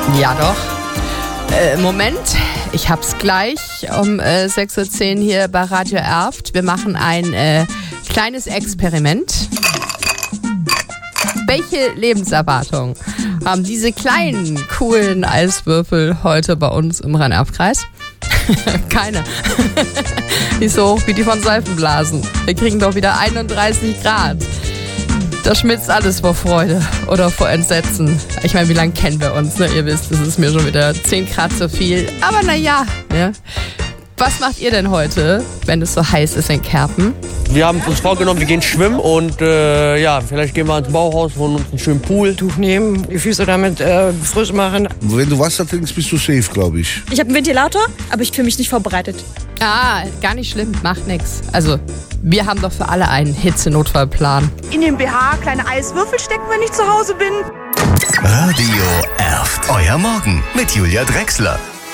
Ja, doch. Moment, ich hab's gleich um 6.10 Uhr hier bei Radio Erft. Wir machen ein kleines Experiment. Welche Lebenserwartung haben diese kleinen, coolen Eiswürfel heute bei uns im Rhein-Erft-Kreis? Keine. Nicht so hoch wie die von Seifenblasen. Wir kriegen doch wieder 31 Grad. Da schmilzt alles vor Freude oder vor Entsetzen. Ich meine, wie lange kennen wir uns? Ne? Ihr wisst, es ist mir schon wieder 10 Grad zu viel. Aber naja, ne? Was macht ihr denn heute, wenn es so heiß ist in Kerpen? Wir haben uns vorgenommen, wir gehen schwimmen und vielleicht gehen wir ins Bauhaus, holen uns einen schönen Pool. Tuch nehmen, die Füße damit frisch machen. Wenn du Wasser trinkst, bist du safe, glaube ich. Ich habe einen Ventilator, aber ich fühle mich nicht vorbereitet. Ah, gar nicht schlimm, macht nix. Also, wir haben doch für alle einen Hitzenotfallplan. In den BH kleine Eiswürfel stecken, wenn ich zu Hause bin. Radio Erft. Euer Morgen mit Julia Drechsler.